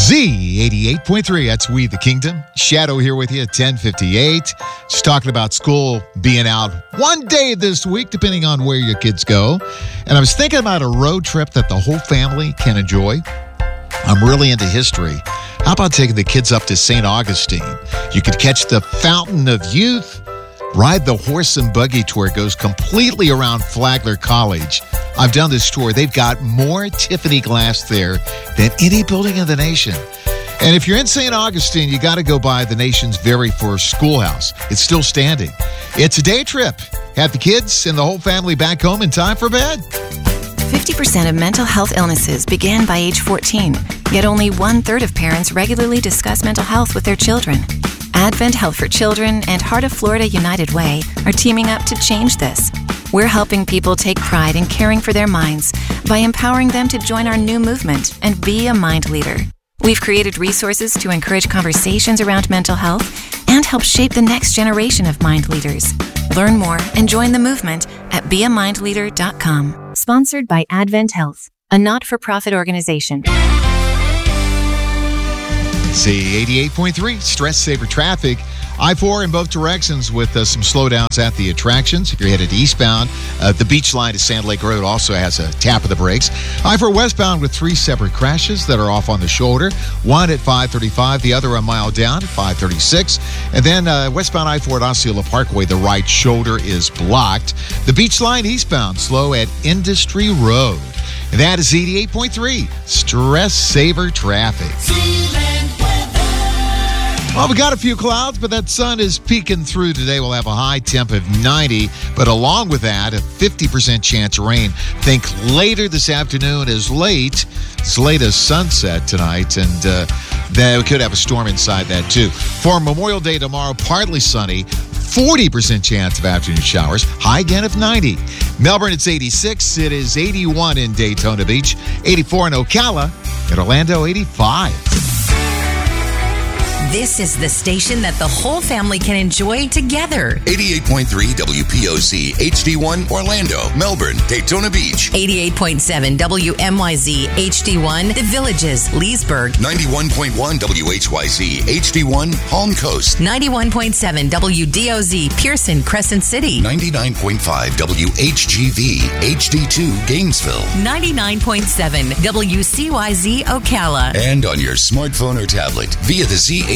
Z88.3, that's We the Kingdom. Shadow here with you at 10:58. Just talking about school being out one day this week, depending on where your kids go. And I was thinking about a road trip that the whole family can enjoy. I'm really into history. How about taking the kids up to St. Augustine? You could catch the Fountain of Youth, ride the horse and buggy tour. It goes completely around Flagler College. I've done this tour. They've got more Tiffany glass there than any building in the nation. And if you're in St. Augustine, you got to go by the nation's very first schoolhouse. It's still standing. It's a day trip. Have the kids and the whole family back home in time for bed. 50% of mental health illnesses begin by age 14, yet only 1/3 of parents regularly discuss mental health with their children. Advent Health for Children and Heart of Florida United Way are teaming up to change this. We're helping people take pride in caring for their minds by empowering them to join our new movement and be a mind leader. We've created resources to encourage conversations around mental health and help shape the next generation of mind leaders. Learn more and join the movement at beamindleader.com. Sponsored by Advent Health, a not-for-profit organization. Z88.3, Stress Saver Traffic. I-4 in both directions with some slowdowns at the attractions. If you're headed eastbound, the beach line to Sand Lake Road also has a tap of the brakes. I-4 westbound with 3 separate crashes that are off on the shoulder. One at 535, the other a mile down at 536. And then westbound I-4 at Osceola Parkway, the right shoulder is blocked. The beach line eastbound slow at Industry Road. And that is Z88.3, Stress Saver Traffic. Well, we got a few clouds, but that sun is peeking through today. We'll have a high temp of 90, but along with that, a 50% chance of rain. Think later this afternoon as late as sunset tonight, and then we could have a storm inside that too. For Memorial Day tomorrow, partly sunny, 40% chance of afternoon showers, high again of 90. Melbourne, it's 86. It is 81 in Daytona Beach, 84 in Ocala, in Orlando, 85. This is the station that the whole family can enjoy together. 88.3 WPOC, HD1, Orlando, Melbourne, Daytona Beach. 88.7 WMYZ, HD1, The Villages, Leesburg. 91.1 WHYZ, HD1, Palm Coast. 91.7 WDOZ, Pearson, Crescent City. 99.5 WHGV, HD2, Gainesville. 99.7 WCYZ, Ocala. And on your smartphone or tablet via the Z88